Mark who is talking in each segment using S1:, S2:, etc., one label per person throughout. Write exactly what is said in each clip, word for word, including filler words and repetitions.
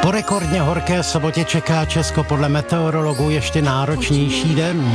S1: Po rekordně horké sobotě čeká Česko podle meteorologů ještě náročnější den.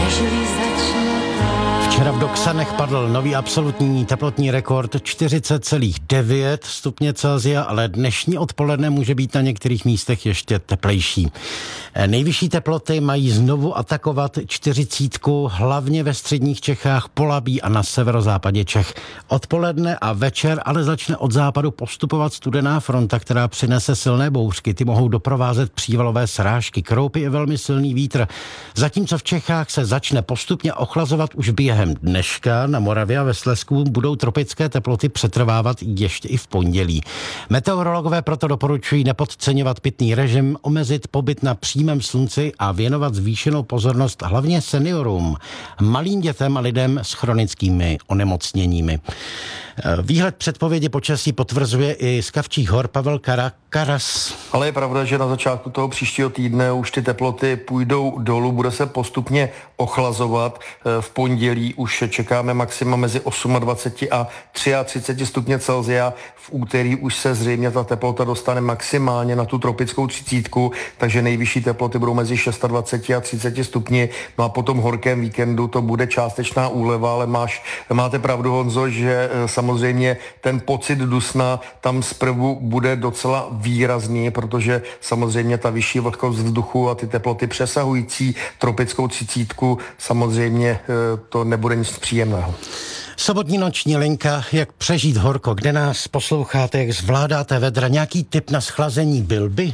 S1: Včera v Doksanech padl nový absolutní teplotní rekord čtyřicet celá devět stupně Celsia, ale dnešní odpoledne může být na některých místech ještě teplejší. Nejvyšší teploty mají znovu atakovat čtyřicítku, hlavně ve středních Čechách, Polabí a na severozápadě Čech. Odpoledne a večer ale začne od západu postupovat studená fronta, která přinese silné bouřky. Ty mohou doprovázet přívalové srážky, kroupy i velmi silný vítr. Zatímco v Čechách se začne postupně ochlazovat už během dneška, na Moravě a ve Slezsku budou tropické teploty přetrvávat ještě i v pondělí. Meteorologové proto doporučují nepodceňovat pitný režim, omezit pobyt na přímém slunci a věnovat zvýšenou pozornost hlavně seniorům, malým dětem a lidem s chronickými onemocněními. Výhled předpovědi počasí potvrzuje i z Kavčích hor Pavel Kara, Karas.
S2: Ale je pravda, že na začátku toho příštího týdne už ty teploty půjdou dolů, bude se postupně ochlazovat. V pondělí už čekáme maxima mezi dvacet osm a třicet tři stupně Celsia. V úterý už se zřejmě ta teplota dostane maximálně na tu tropickou třicítku, takže nejvyšší teploty budou mezi dvacet šest a třicet stupni. No a po tom horkém víkendu to bude částečná úleva, ale máš, máte pravdu, Honzo, že samozřejmě ten pocit dusna tam zprvu bude docela výrazný, protože samozřejmě ta vyšší vlhkost vzduchu a ty teploty přesahující tropickou třicítku, samozřejmě to nebude nic příjemného.
S1: Sobotní noční linka, jak přežít horko, kde nás posloucháte, jak zvládáte vedra, nějaký tip na schlazení byl by?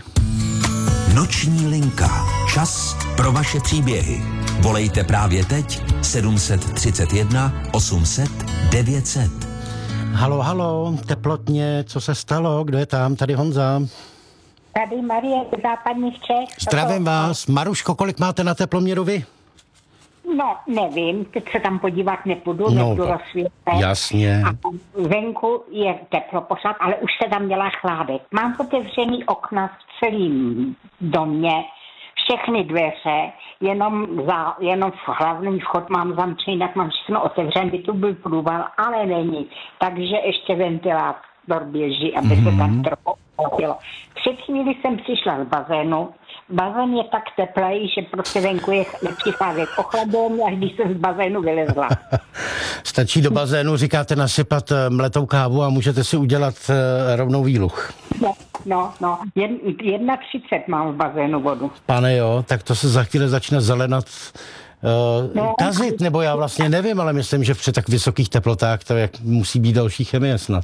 S3: Noční linka. Čas pro vaše příběhy. Volejte právě teď sedm tři jedna osm set devět set.
S1: Halo, halo, teplotně, co se stalo? Kdo je tam? Tady Honza.
S4: Tady Marie z západních Čech.
S1: Zdravím vás. Maruško, kolik máte na teploměru vy?
S4: No, nevím, teď se tam podívat nepůjdu,
S1: no,
S4: nebudu rozsvětlet.
S1: Jasně.
S4: A venku je teplo pořád, ale už se tam dělá chládek. Mám otevřený okna v celém domě, všechny dveře, jenom, za, jenom v hlavní vchod mám zamčený, tak mám všechno otevřené, by tu byl průval, ale není. Takže ještě ventilátor běží, aby mm-hmm. se tam trochu opilo. Před chvíli jsem přišla z bazénu. Bazén je tak teplej, že prostě venku je nepřicházet ochladzení, až když se z bazénu vylezla.
S1: Stačí do bazénu, říkáte, nasypat mletou kávu a můžete si udělat uh, rovnou výluch.
S4: No, no, no. jedna třicet mám v bazénu vodu.
S1: Pane jo, tak to se za chvíli začne zelenat uh, no. kazit, nebo já vlastně nevím, ale myslím, že při tak vysokých teplotách to jak musí být další chemie snad.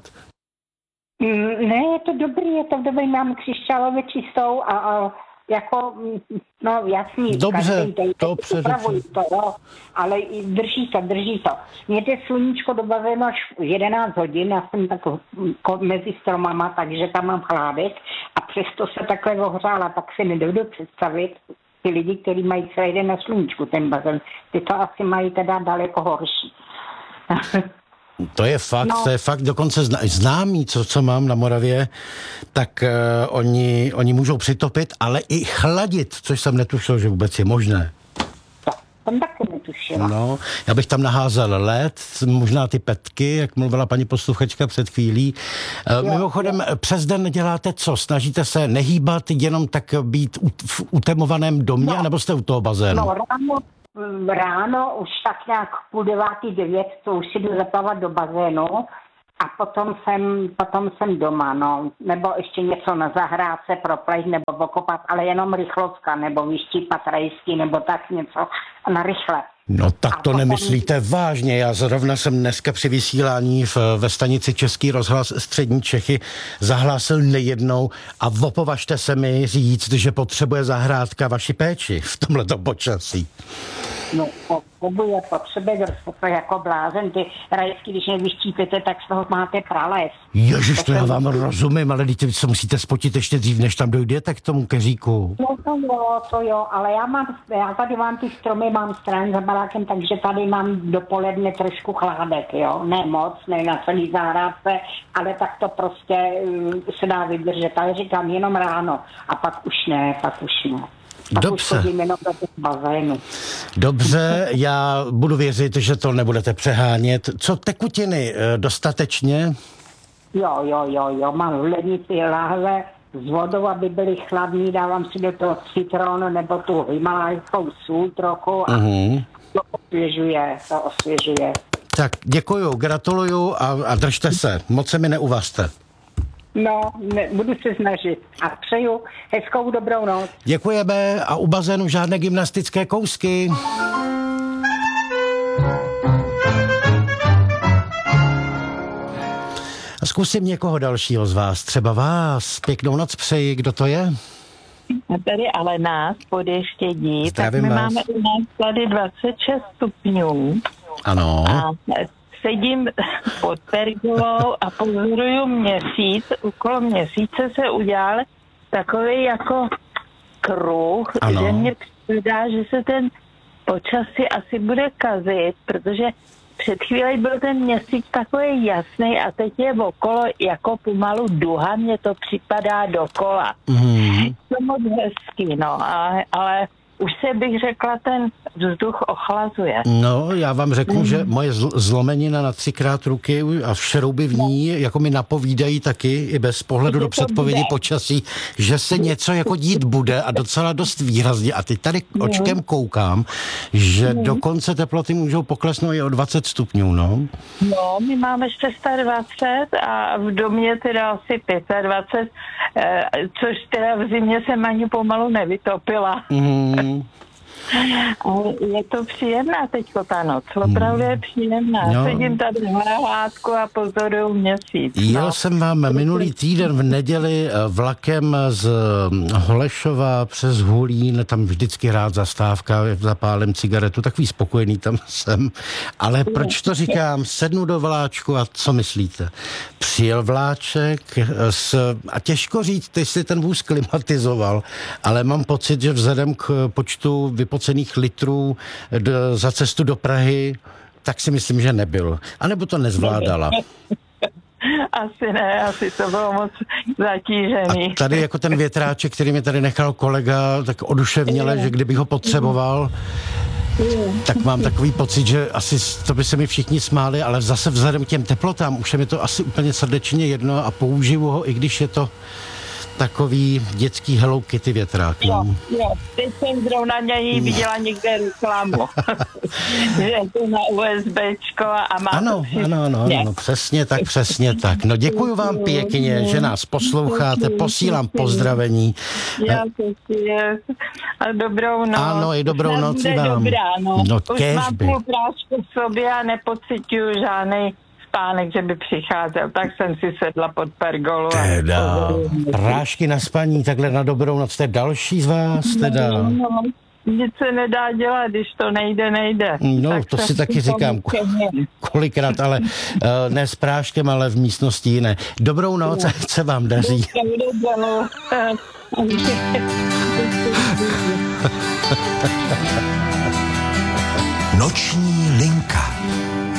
S4: Mm, ne, je to dobrý, je to dobrý, mám křišťálově čistou a, a jako, no jasný,
S1: dobře,
S4: každý
S1: to především.
S4: To, jo, ale drží to, drží to. Mějte sluníčko do bazénu až jedenáct hodin, já jsem tak mezi stromama, takže tam mám chládek a přesto se takhle ohřála, tak si nedovedu představit ty lidi, kteří mají celý den na sluníčku ten bazén, ty to asi mají teda daleko horší.
S1: To je fakt,
S4: no.
S1: to je fakt dokonce známý, co, co mám na Moravě, tak uh, oni, oni můžou přitopit, ale i chladit, což jsem netušil, že vůbec je možné.
S4: To jsem taky netušila.
S1: No, já bych tam naházel led, možná ty petky, jak mluvila paní posluchačka před chvílí. Uh, mimochodem, jo. Přes den děláte co? Snažíte se nehýbat, jenom tak být u, v utemovaném domě, no. Nebo jste u toho bazénu?
S4: No, ráno Ráno už tak nějak půl devátý, devět, to už si jdu zaplavat do bazénu a potom jsem, potom jsem doma, no. Nebo ještě něco na zahrádce proplejt nebo okopat, ale jenom rychlovka, nebo vyštípat rajsky, nebo tak něco na rychle.
S1: No tak to
S4: potom...
S1: nemyslíte vážně, já zrovna jsem dneska při vysílání v, ve stanici Český rozhlas Střední Čechy zahlásil nejednou a opovažte se mi říct, že potřebuje zahrádka vaši péči v tomhleto počasí.
S4: No, potřebuje, potřebuje, to jako blázen, ty rajsky, když nevyštípete, tak z toho máte prales.
S1: Ježiš, to, to já vám rozumím, ale teď se musíte spotit ještě dřív, než tam dojdete k tomu keříku.
S4: No to jo, to jo, ale já mám, já tady mám ty stromy, mám stran za barákem, takže tady mám dopoledne trošku chládek, jo, ne moc, ne na celý zahrádce, ale tak to prostě um, se dá vydržet, ale říkám jenom ráno a pak už ne, pak už ne.
S1: Dobře. Dobře, já budu věřit, že to nebudete přehánět. Co tekutiny, dostatečně?
S4: Jo, jo, jo, jo, mám v lednici lahve, s vodou, aby byly chladný, dávám si do toho citron nebo tu himalajskou sůl trochu a uh-huh. to osvěžuje, to osvěžuje.
S1: Tak děkuju, gratuluju a, a držte se, moc se mi neuvažte.
S4: No, ne, budu se snažit a přeju hezkou dobrou noc.
S1: Děkujeme a u bazénu žádné gymnastické kousky. Zkusím někoho dalšího z vás, třeba vás. Pěknou noc přeji, kdo to je?
S5: Tady Alena z Podještědí.
S1: Zdravím
S5: tak my
S1: vás.
S5: máme u nás tady dvacet šest stupňů.
S1: Ano.
S5: A sedím pod pergolou a pozoruju měsíc. Okolo měsíce se udělal takový jako kruh,
S1: ano.
S5: že mě přidá, že se ten počasí asi bude kazit, protože před chvílí byl ten měsíc takový jasný a teď je okolo jako pomalu duha, mně to připadá dokola. Mm. To moc hezký, no, ale, ale už se bych řekla, ten vzduch ochlazuje.
S1: No, já vám řeknu, mm. že moje zl- zlomenina na třikrát ruky a šrouby v ní, jako mi napovídají taky, i bez pohledu do předpovědi počasí, že se něco jako dít bude a docela dost výrazně. A teď tady očkem koukám, že mm. dokonce teploty můžou poklesnout i o dvacet stupňů, no.
S5: No, my máme dvacet šest a v domě teda asi dvacet pět, což teda v zimě jsem ani pomalu nevytopila. Mm. Je to příjemná teďko ta noc, opravdu je příjemná. No. Sedím tady na hládku a pozoruju měsíc. No.
S1: Jel jsem vám minulý týden v neděli vlakem z Holešova přes Hulín, tam vždycky rád zastávka, zapálím cigaretu, takový spokojený tam jsem. Ale proč to říkám? Sednu do vláčku a co myslíte? Přijel vláček s, a těžko říct, jestli ten vůz klimatizoval, ale mám pocit, že vzhledem k počtu vypocených litrů do, za cestu do Prahy, tak si myslím, že nebyl. A nebo to nezvládala.
S5: Asi ne, asi to bylo moc zatížený.
S1: A tady jako ten větráček, který mi tady nechal kolega, tak oduševněle, že kdybych ho potřeboval, tak mám takový pocit, že asi to by se mi všichni smáli, ale zase vzhledem k těm teplotám už je mi to asi úplně srdečně jedno a použiju ho, i když je to takový dětský Hello Kitty větrák. No.
S5: Jo, jo, teď jsem zrovna něj viděla někde reklamu. Že je to na USBčko a má
S1: ano,
S5: to
S1: ano, ano, ano, přesně tak, přesně tak. No děkuju vám pěkně, že nás posloucháte, posílám pozdravení.
S5: Já to je. A dobrou noc.
S1: Ano, i dobrou noc i vám.
S5: Dobrá, no.
S1: No,
S5: už mám půl prášku v sobě a nepocituju žádnej spánek, že by přicházel, tak jsem si sedla pod pergolu.
S1: Teda, prášky na spaní, takhle na dobrou noc, to je další z vás, teda.
S5: No, no, nic se nedá dělat, když to nejde, nejde.
S1: No,
S5: tak
S1: to si taky říkám kolikrát, ale uh, ne s práškem, ale v místnosti jiné. Dobrou noc, ať se vám daří.
S3: Noční linka.